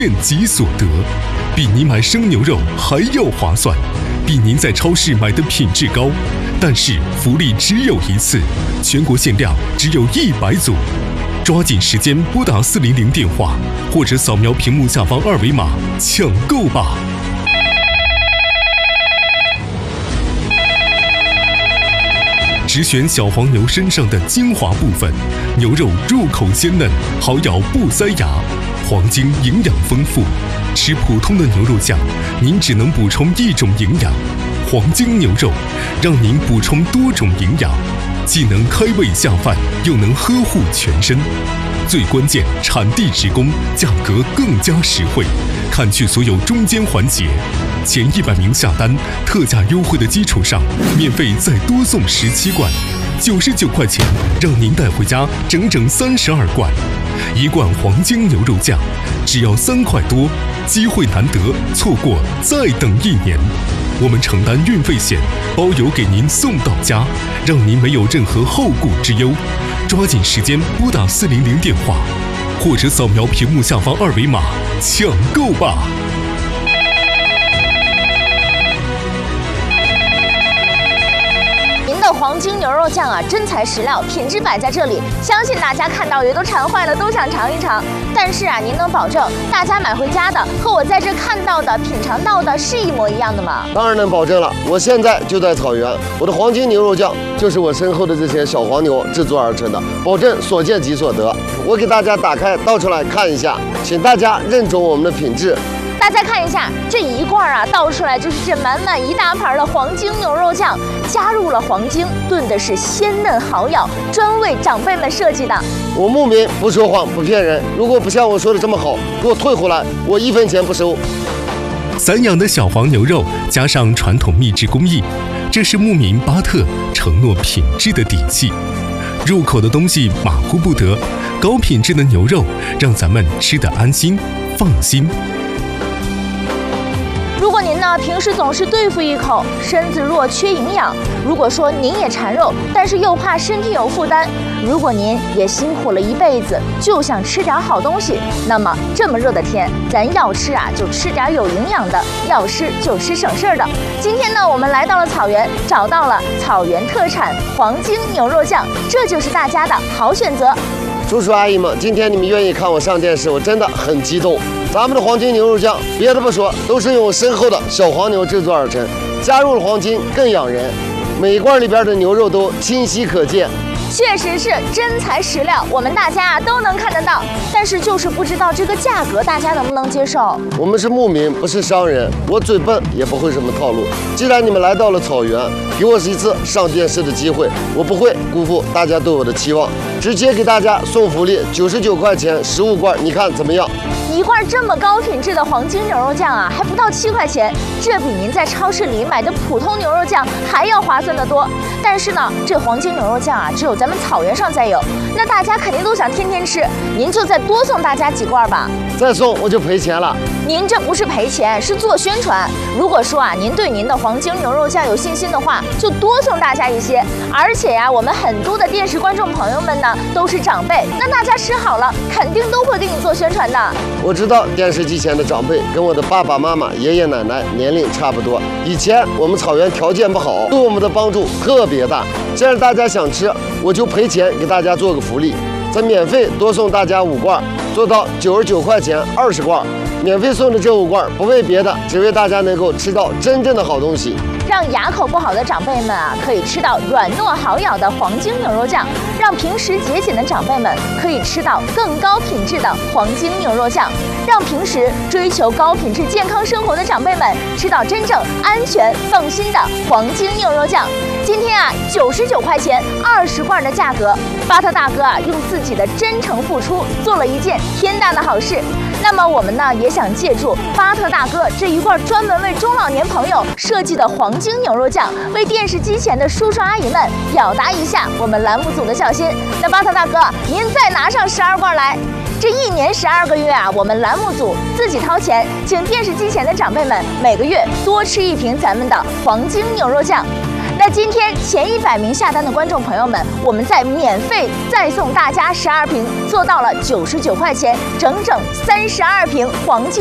见即所得，比您买生牛肉还要划算，比您在超市买的品质高。但是福利只有一次，全国限量只有100组，抓紧时间拨打400电话，或者扫描屏幕下方2维码抢购吧。只选小黄牛身上的精华部分，牛肉入口鲜嫩，好咬不塞牙，黄精营养丰富。吃普通的牛肉酱，您只能补充一种营养，黄精牛肉让您补充多种营养，既能开胃下饭，又能呵护全身。最关键，产地直供，价格更加实惠，砍去所有中间环节。前100名下单，特价优惠的基础上，免费再多送17罐，99块钱，让您带回家整整32罐。1罐黄精牛肉酱只要3块多，机会难得，错过再等1年。我们承担运费险，包邮给您送到家，让您没有任何后顾之忧。抓紧时间拨打400电话，或者扫描屏幕下方2维码抢购吧。 黄精牛肉酱啊，真材实料，品质摆在这里，相信大家看到也都馋坏了，都想尝一尝。但是啊，您能保证大家买回家的和我在这看到的、品尝到的是一模一样的吗？ 当然能保证了，我现在就在草原，我的黄精牛肉酱就是我身后的这些小黄牛制作而成的，保证所见即所得。我给大家打开倒出来看一下，请大家认准我们的品质。 大家看一下，这一罐啊倒出来就是这满满一大盘的黄精牛肉酱，加入了黄精，炖的是鲜嫩好咬，专为长辈们设计的。 我牧民不说谎不骗人，如果不像我说的这么好，给我退回来，我1分钱不收。 散养的小黄牛肉加上传统秘制工艺，这是牧民巴特承诺品质的底气。入口的东西马虎不得，高品质的牛肉让咱们吃得安心放心。 如果您呢平时总是对付一口，身子弱缺营养；如果说您也馋肉，但是又怕身体有负担；如果您也辛苦了一辈子，就想吃点好东西，那么这么热的天，咱要吃啊就吃点有营养的，要吃就吃省事儿的。今天呢，我们来到了草原，找到了草原特产黄精牛肉酱，这就是大家的好选择。 叔叔阿姨们，今天你们愿意看我上电视，我真的很激动。咱们的黄精牛肉酱，别的不说，都是用我身后的小黄牛制作而成，加入了黄精更养人，每一罐里边的牛肉都清晰可见。 确实是真材实料，我们大家都能看得到，但是就是不知道这个价格大家能不能接受。 我们是牧民，不是商人，我嘴笨也不会什么套路。既然你们来到了草原，给我一次上电视的机会，我不会辜负大家对我的期望，直接给大家送福利，99块钱15罐，你看怎么样？ 一罐这么高品质的黄精牛肉酱啊，还不到7块钱，这比您在超市里买的普通牛肉酱还要划算得多。但是呢，这黄精牛肉酱啊，只有咱们草原上才有，那大家肯定都想天天吃，您就再多送大家几罐吧。 再送我就赔钱了。 您这不是赔钱，是做宣传。如果说啊，您对您的黄精牛肉酱有信心的话，就多送大家一些。而且呀，我们很多的电视观众朋友们呢，都是长辈，那大家吃好了，肯定都会给你做宣传的。 我知道电视机前的长辈跟我的爸爸妈妈、爷爷奶奶年龄差不多。以前我们草原条件不好，对我们的帮助特别大。既然大家想吃，我就赔钱给大家做个福利，再免费多送大家5罐，做到99块钱20罐。免费送的这5罐不为别的，只为大家能够吃到真正的好东西。 让牙口不好的长辈们啊，可以吃到软糯好咬的黄精牛肉酱；让平时节俭的长辈们可以吃到更高品质的黄精牛肉酱；让平时追求高品质健康生活的长辈们吃到真正安全放心的黄精牛肉酱。今天啊，99块钱20罐的价格，巴特大哥啊用自己的真诚付出做了一件天大的好事。那么我们呢也想借助巴特大哥这一罐专门为中老年朋友设计的黄精牛肉酱，为电视机前的叔叔阿姨们表达一下我们栏目组的孝心。那巴特大哥，您再拿上12罐来。这1年12个月啊，我们栏目组自己掏钱，请电视机前的长辈们每个月多吃1瓶咱们的黄精牛肉酱。 那今天前100名下单的观众朋友们，我们再免费再送大家12瓶，做到了99块钱，整整32瓶黄金